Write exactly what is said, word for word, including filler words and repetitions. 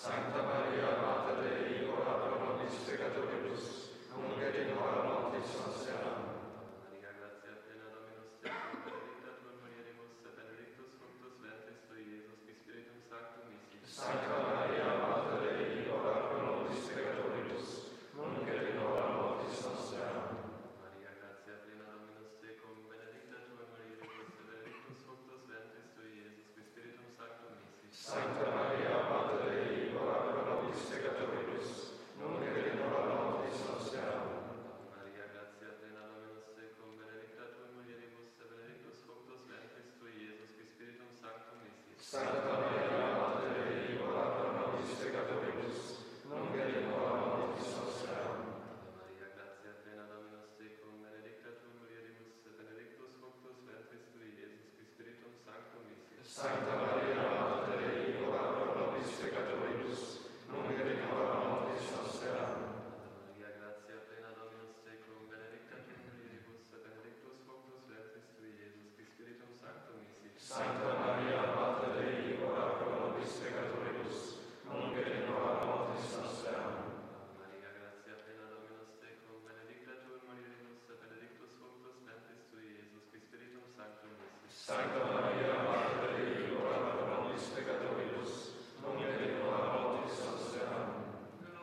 Sancta Maria, Mater Dei, ora pro nobis peccatoribus, nunc et in hora mortis nostre. Amen. Maria, gratia plena, Dominus tecum, benedicta tu in mulieribus, et benedictus fructus ventris tui, Iesus, qui Spiritum Sanctum misit. Sancta Maria, Mater Dei, ora pro nobis peccatoribus, nunc et in hora mortis nostre. Amen. Maria, gratia plena, Dominus tecum, benedicta tu in mulieribus, et benedictus fructus ventris tui, Iesus, qui Spiritum Sanctum misit. Sancta Maria, Mater Dei, ora pro nobis peccatoribus, nunc et in hora mortis nostre. Amen. Maria, gratia plena, Dominus tecum, benedicta tu in mulieribus, et benedictus fructus ventris tui, Iesus, qui Spiritum Sanctum misit. Sancta Maria, Mater Dei, ora pro nobis peccatoribus, nunc et in hora mortis nostre. Amen. Maria, gratia plena, Dominus tecum, benedicta tu in mulieribus, et benedictus fructus ventris tui, Iesus, qui Spiritum Sanctum misit. Sancta